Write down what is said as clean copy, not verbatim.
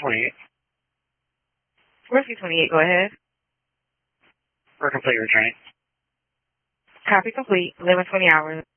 28. Rescue 28, go ahead. We're complete returning. Copy complete. 11:20 hours.